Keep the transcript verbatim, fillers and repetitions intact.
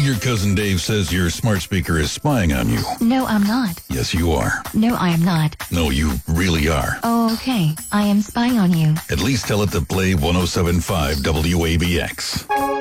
your cousin Dave says your smart speaker is spying on you. No, I'm not. Yes, you are. No, I am not. No, you really are. Oh, okay. I am spying on you. At least tell it to play one oh seven point five W A B X.